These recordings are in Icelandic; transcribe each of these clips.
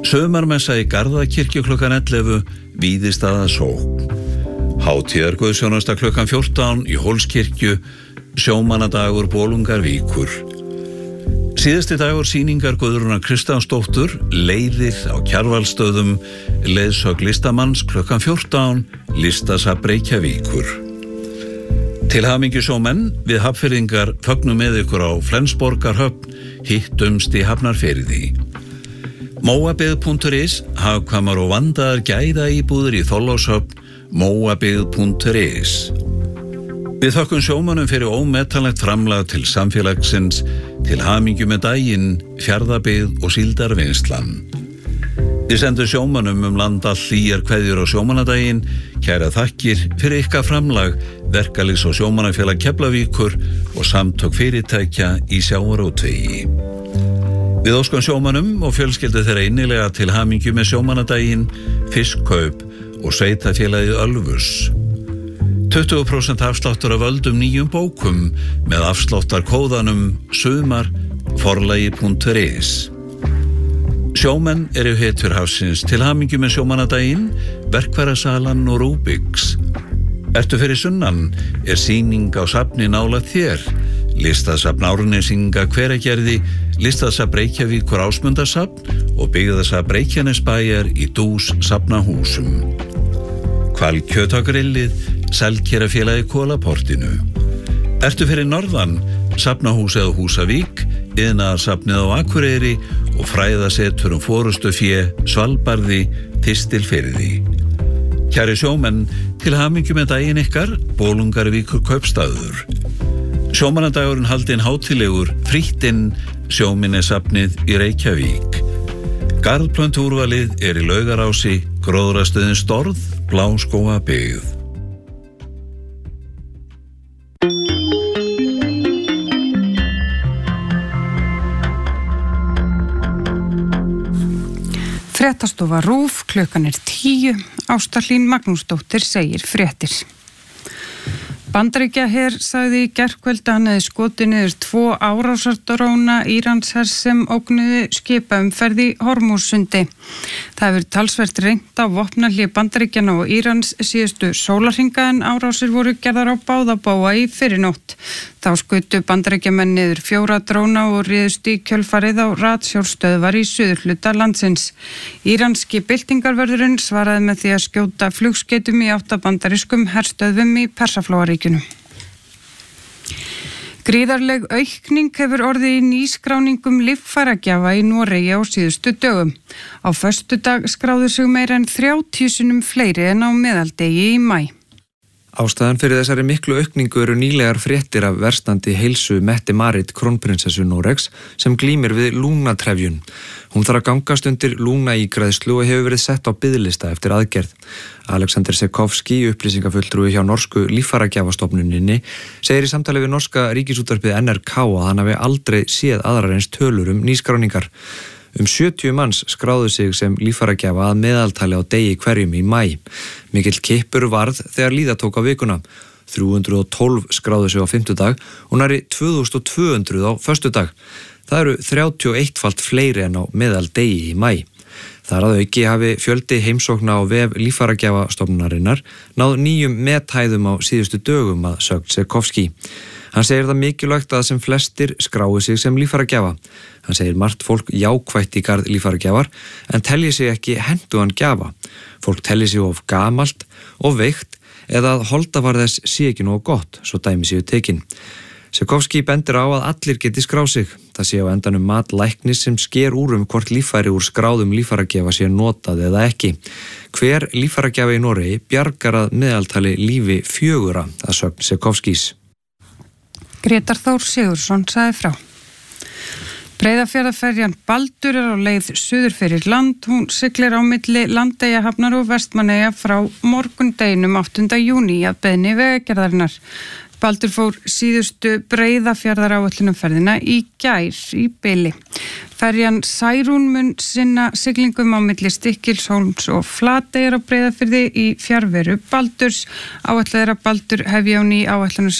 Sumarmessa í Garðakirkju klukkan 11, Víðistaða sókn. Hátíðarguðsþjónusta klukkan 14 í Hólskirkju, sjómannadagur Bolungarvíkur. Síðasti dagur sýningar Guðrúnar Kristjánsdóttur, Leiðir á Kjarvalsstöðum, leiðsögn listamanns klukkan 14, Listasafn Reykjavíkur. Til hamingju sjómenn, við Hafnfirðingar fögnum með ykkur á Flensborgarhöfn, hittumst í Hafnarfirði. Móabyggð.is, hagkvæmar og vandaðar gæðaíbúðir í Þorlákshöfn, móabyggð.is. Við þökkum sjómönnum fyrir ómetanlegt framlag til samfélagsins, til hamingju með daginn, Fjarðabyggð og Síldarvinnslan. Við sendum sjómönnum land all hlýjar kveðjur á sjómannadaginn, kæra þakkir fyrir ykkar framlag, Verkalýðs- og sjómannafélag Keflavíkur og samtök fyrirtækja í sjávarútvegi. Við óskum sjómönnum og fjölskyldu þeirra innilega til hamingju með sjómannadaginn, Fiskkaup og sveitafélagið Ölfus. 20% afsláttur af öldum nýjum bókum með afsláttarkóðanum sumar forlagi.is. Sjómenn eru hetjur hafsins til hamingju með sjómannadaginn, Verkfærasalan og Rúbiks. Ertu fyrir sunnan sýning á safni nálægt þér, Listasafn Árnesinga Hveragerði, Listasafn Reykjavíkur Ásmundarsafn og Byggðasafn Reykjanesbæjar í Dús safnahúsum. Hvalkjötagrillið, Selkerafélagi Kólaportinu. Ertu fyrir norðan, Safnahúsið á Húsavík, Iðnaðarsafnið á Akureyri og fræðasetur forystufé, Svalbarði, Þistilfirði. Kæri sjómenn, til hamingju með daginn ykkar, Bolungarvíkur kaupstaður. Sjómannadagurinn haldinn hátíðlegur, frítt inn, Sjóminjasafnið í Reykjavík. Garðplöntuúrvalið í Laugarási, Gróðrastöðin Storð, Bláskógabyggð. Fréttastofa RÚV, klukkan 10, Ásta Hlín Magnúsdóttir segir fréttir. Bandaríkjaher sagði í gærkvöld að hann hefði skotið niður 2 árásardróna Íranshers sem ógnuðu skipaumferð í Hormússundi. Það hefur talsvert reynt á vopnahlé Bandaríkjanna og Írans síðustu sólarhringa en árásir voru gerðar á báða bóga í fyrrinótt. Þá skutu Bandaríkjamenn niður 4 dróna og réðust í kjölfarið á ratsjárstöðvar í suðurhluta landsins. Íranski byltingarvörðurinn svaraði með því að skjóta flugskeytum í 8 bandarískum herstöðvum í Persaflóaríkjunum. Gríðarleg aukning hefur orðið í nýskráningum líffæragjafa í Noregi á síðustu dögum. Á föstudag skráðu sig meira en 30 sinnum fleiri en á meðaldegi í maí. Ástæðan fyrir þessari miklu aukningu eru nýlegar fréttir af verstandi heilsu Mette-Marit krónprinsessu Noregs sem glímir við lungnatrefjun. Hún þarf að gangast undir lungnaígræðslu og hefur verið sett á biðlista eftir aðgerð. Alexander Sekovski, upplýsingafulltrúi hjá norsku líffæragjafastofnuninni, segir í samtali við norska ríkisútvarpið NRK að hann hafi aldrei séð aðrar eins tölur nýskráningar. 70 manns skráðu sig sem líffæragjafa að meðaltali á degi hverjum í maí. Mikill kippur varð þegar líða tók á vikuna. 312 skráðu sig á fimmtudag og nærri 2200 á föstudag. Það eru 31-falt fleiri en á meðaldegi í maí. Þar að auki hafi fjöldi heimsókna á vef líffæragjafastofnunarinnar náð nýjum methæðum á síðustu dögum að sögn Sekovski. Hann segir það mikilvægt að sem flestir skrái sig sem líffæragjafa. Hann segir margt fólk jákvætt í garð líffæragjafar en telji sig ekki hentugan gjafa. Fólk telji sig of gamalt, of veikt eða að holdafar þess sé ekki nógu gott, svo dæmi séu tekin. Sekovski bendir á að allir geti skráð sig. Það sé á endanum mat læknis sem sker úr hvort líffæri úr skráðum líffæragjafa sé notað eða ekki. Hver líffæragjafi í Noregi bjargar að meðaltali lífi 4 að sögn Sekovskís. Grétar Þór Sigurðsson sagði frá. Breiðafjarðarferjan Baldur á leið suður fyrir land. Hún siglir á milli Landeyjahafnar og Vestmannaeyja frá morgundeginum 8. júní að beiðni Vegagerðarinnar. Baldur fór síðustu Breiðafjarðaráætlunarferðina í gær í bili. Ferjan Særún mun sinna siglingum á milli Stykkishólms og Flateyjar á Breiðafirði í fjarveru Baldurs. Áætlað er að Baldur hefji á ný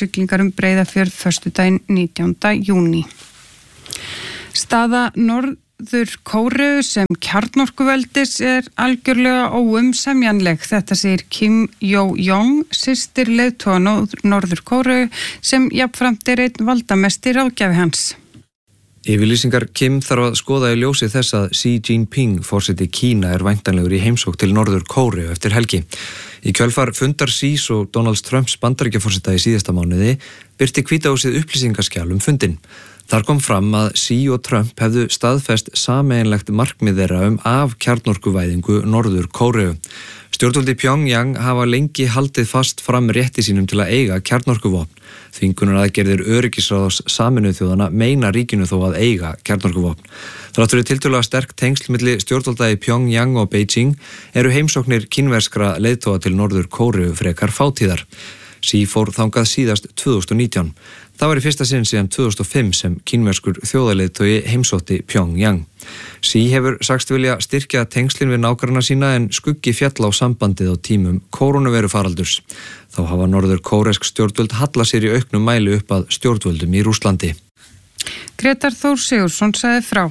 áætlunarsiglingar Breiðafjörð föstudaginn 19. júní. Staða Norður Kóreu sem kjarnorkuveldis algjörlega óumsemjanleg. Þetta segir Kim Yo-jong, systir leiðtoga Norður Kóreu sem jafnframt einn valdamesti ráðgjafi hans. Yfirlýsingar Kim þarf að skoða í ljósi þess að Xi Jinping, forseti Kína, væntanlegur í heimsókn til Norður Kóreu eftir helgi. Í kjölfar fundar Xis og Donald Trumps Bandaríkjaforseta í síðasta mánuði birti Hvíta húsið upplýsingaskjal fundinn. Þar kom fram að Xi og Trump hefðu staðfest sameiginlegt markmið þeirra kjarnorkuvæðingu Norður Kóreu. Stjórnvöld í Pjongjang hafa lengi haldið fast fram rétti sínum til að eiga kjarnorkuvopn. Þvingunaraðgerðir öryggisráðs Sameinuðu þjóðanna meina ríkinu þó að eiga kjarnorkuvopn. Þrátt fyrir tiltölulega sterk tengsl milli stjórnvalda í Pjongjang og Beijing eru heimsóknir kínverskra leiðtoga til Norður Kóreu frekar fátíðar. Xi fór þangað síðast 2019. Það var í fyrsta sinn síðan 2005 sem kínverskur þjóðarleiðtogi heimsótti Pjongjang. Xi hefur sagst vilja styrkja tengslin við nágranna sína en skuggi fjall á sambandið á tímum kórónuveirufaraldurs. Þá hafa norður kóresk stjórnvöld hallað sér í auknum mæli upp að stjórnvöldum í Rússlandi. Grétar Þór Sigurðsson sagði frá.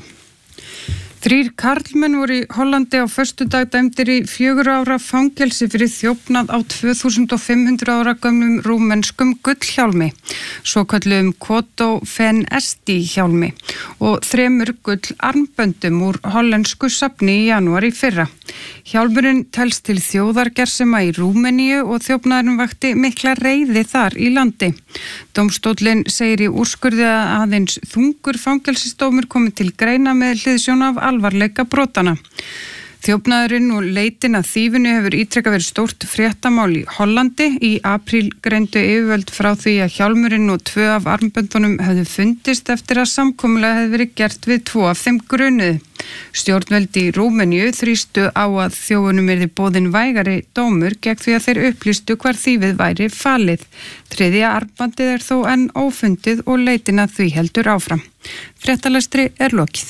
3 karlmenn voru í Hollandi á föstudag dæmdir í 4 ára fangelsi fyrir þjófnað á 2500 ára gömlum rúmenskum gullhjálmi, svokölluðum Koto Fen Esti hjálmi og 3 gullarmböndum úr hollensku safni í janúar í fyrra. Hjálmurinn telst til þjóðargersema í Rúmeníu og þjófnaðurinn vakti mikla reiði þar í landi. Dómstóllinn segir í úrskurði að aðeins þungur fangelsisdómur komið til greina með hliðsjón af alvarleika brotana. Þjófnaðurinn og leitin að þýfinu hefur ítrekka verið stórt fréttamál í Hollandi. Í apríl greindu yfirvöld frá því að hjálmurinn og 2 af armböndunum hefðu fundist eftir að samkomulega hefði verið gert við 2 af þeim grunuðu. Stjórnvöld í Rúmeníu þrýstu á að þjófunum yrði boðinn vægari dómur gegn því að þeir upplýstu hvar þýfið væri falið. 3. armbandið þó enn ófundið og leitin að því heldur áfram. Fréttalestri lokið.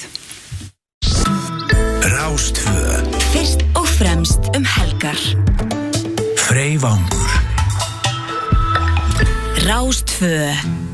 Rástvö. Fyrst og fremst helgar. Freyvangur. Rástvö.